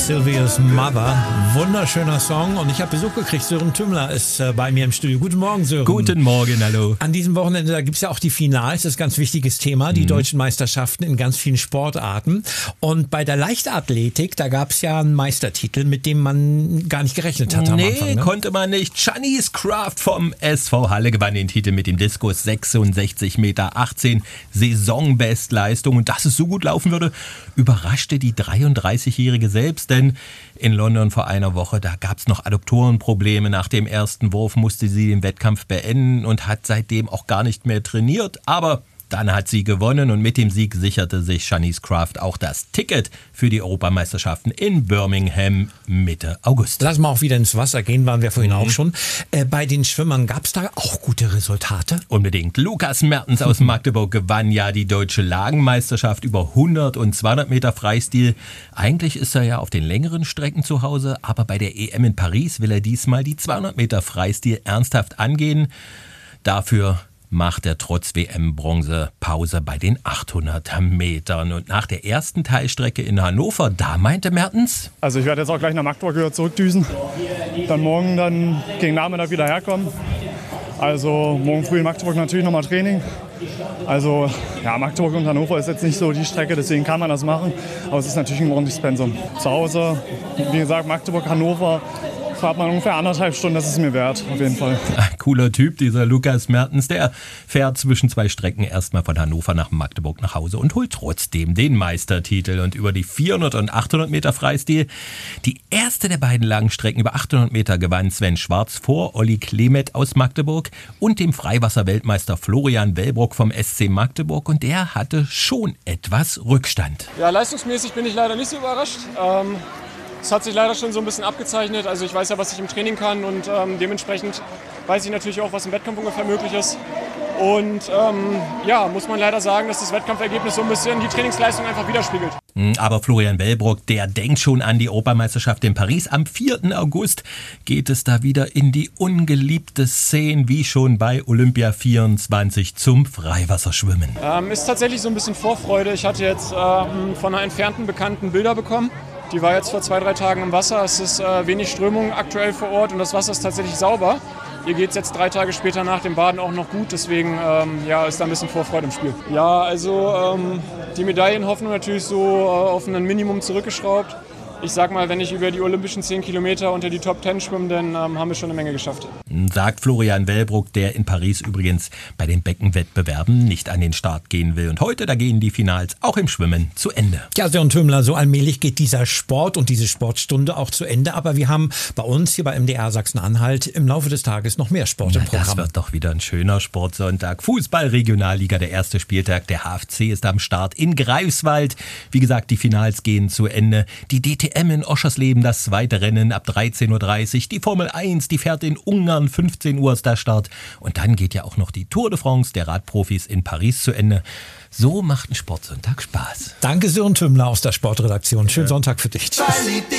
Sylvia's Mother. Wunderschöner Song. Und ich habe Besuch gekriegt. Sören Tümmler ist bei mir im Studio. Guten Morgen, Sören. Guten Morgen, hallo. An diesem Wochenende, da gibt es ja auch die Finals. Das ist ein ganz wichtiges Thema. Die deutschen Meisterschaften in ganz vielen Sportarten. Und bei der Leichtathletik, da gab es ja einen Meistertitel, mit dem man gar nicht gerechnet hat am Anfang. Nee, konnte man nicht. Shanice Kraft vom SV Halle gewann den Titel mit dem Diskus 66,18 Meter. Saisonbestleistung. Und dass es so gut laufen würde, überraschte die 33-Jährige selbst, denn in London vor einer Woche, da gab es noch Adduktorenprobleme. Nach dem ersten Wurf musste sie den Wettkampf beenden und hat seitdem auch gar nicht mehr trainiert. Aber dann hat sie gewonnen und mit dem Sieg sicherte sich Shanice Kraft auch das Ticket für die Europameisterschaften in Birmingham Mitte August. Lass mal auch wieder ins Wasser gehen, waren wir vorhin auch schon. Bei den Schwimmern gab es da auch gute Resultate? Unbedingt. Lukas Mertens aus Magdeburg gewann ja die deutsche Lagenmeisterschaft über 100 und 200 Meter Freistil. Eigentlich ist er ja auf den längeren Strecken zu Hause, aber bei der EM in Paris will er diesmal die 200 Meter Freistil ernsthaft angehen. Dafür macht er trotz WM-Bronze Pause bei den 800 Metern. Und nach der ersten Teilstrecke in Hannover, da meinte Mertens: Also ich werde jetzt auch gleich nach Magdeburg wieder zurückdüsen. Dann morgen gegen Nachmittag wieder herkommen. Also morgen früh in Magdeburg natürlich nochmal Training. Also ja, Magdeburg und Hannover ist jetzt nicht so die Strecke, deswegen kann man das machen. Aber es ist natürlich ein ordentliches Pensum. Zu Hause, wie gesagt, Magdeburg, Hannover, fahrt man ungefähr 1,5 Stunden, das ist mir wert, auf jeden Fall. Cooler Typ, dieser Lukas Mertens, der fährt zwischen zwei Strecken erstmal von Hannover nach Magdeburg nach Hause und holt trotzdem den Meistertitel. Und über die 400 und 800 Meter Freistil, die erste der beiden langen Strecken über 800 Meter gewann Sven Schwarz vor Olli Klemet aus Magdeburg und dem Freiwasser-Weltmeister Florian Wellbrock vom SC Magdeburg. Und der hatte schon etwas Rückstand. Ja, leistungsmäßig bin ich leider nicht so überrascht. Es hat sich leider schon so ein bisschen abgezeichnet. Also ich weiß ja, was ich im Training kann und dementsprechend weiß ich natürlich auch, was im Wettkampf ungefähr möglich ist. Und ja, muss man leider sagen, dass das Wettkampfergebnis so ein bisschen die Trainingsleistung einfach widerspiegelt. Aber Florian Wellbrock, der denkt schon an die Europameisterschaft in Paris. Am 4. August geht es da wieder in die ungeliebte Szene, wie schon bei Olympia 24 zum Freiwasserschwimmen. Ist tatsächlich so ein bisschen Vorfreude. Ich hatte jetzt von einer entfernten Bekannten Bilder bekommen. Die war jetzt vor 2-3 Tagen im Wasser. Es ist wenig Strömung aktuell vor Ort und das Wasser ist tatsächlich sauber. Ihr geht es jetzt 3 Tage später nach dem Baden auch noch gut, deswegen ja, ist da ein bisschen Vorfreude im Spiel. Ja, also die Medaillenhoffnung natürlich so auf ein Minimum zurückgeschraubt. Ich sag mal, wenn ich über die olympischen 10 Kilometer unter die Top 10 schwimme, dann haben wir schon eine Menge geschafft. Sagt Florian Wellbrock, der in Paris übrigens bei den Beckenwettbewerben nicht an den Start gehen will. Und heute, da gehen die Finals auch im Schwimmen zu Ende. Ja, Sören Tümmler, so allmählich geht dieser Sport und diese Sportstunde auch zu Ende. Aber wir haben bei uns hier bei MDR Sachsen-Anhalt im Laufe des Tages noch mehr Sport im Programm. Das wird doch wieder ein schöner Sportsonntag. Fußball-Regionalliga, der erste Spieltag. Der HFC ist am Start in Greifswald. Wie gesagt, die Finals gehen zu Ende. Die DTM in Oschersleben, das zweite Rennen ab 13.30 Uhr. Die Formel 1, die fährt in Ungarn, 15 Uhr ist der Start. Und dann geht ja auch noch die Tour de France der Radprofis in Paris zu Ende. So macht ein Sportsonntag Spaß. Danke, Sören Tümmler aus der Sportredaktion. Schönen Sonntag für dich. Tschüss.